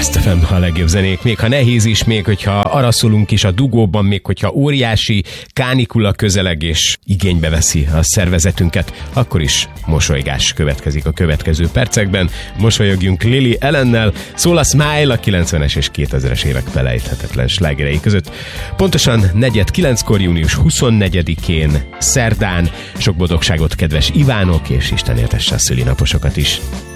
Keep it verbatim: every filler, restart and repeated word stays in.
Blast ef em a legjobb zenék, még ha nehéz is, még hogyha araszolunk is a dugóban, még hogyha óriási kánikula közeleg és igénybe veszi a szervezetünket, akkor is mosolygás következik a következő percekben. Mosolyogjunk Lily Allennel, szól a Smile a kilencvenes és kétezres évek felejthetetlen slágerei között. Pontosan negyed kilenckor, június huszonnegyedikén, szerdán. Sok boldogságot, kedves Ivánok, és Isten éltesse a szülinaposokat is.